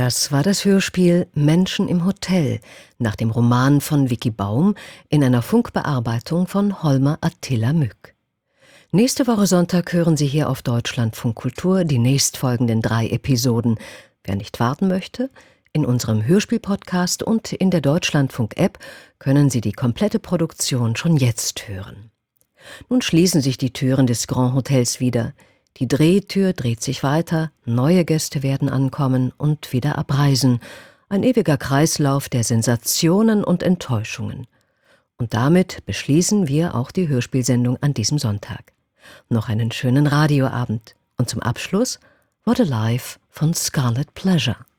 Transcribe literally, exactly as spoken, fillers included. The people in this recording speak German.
Das war das Hörspiel Menschen im Hotel nach dem Roman von Vicky Baum in einer Funkbearbeitung von Holmer Attila Mück. Nächste Woche Sonntag hören Sie hier auf Deutschlandfunk Kultur die nächstfolgenden drei Episoden. Wer nicht warten möchte, in unserem Hörspiel-Podcast und in der Deutschlandfunk-App können Sie die komplette Produktion schon jetzt hören. Nun schließen sich die Türen des Grand Hotels wieder. Die Drehtür dreht sich weiter, neue Gäste werden ankommen und wieder abreisen. Ein ewiger Kreislauf der Sensationen und Enttäuschungen. Und damit beschließen wir auch die Hörspielsendung an diesem Sonntag. Noch einen schönen Radioabend. Und zum Abschluss What a Life von Scarlet Pleasure.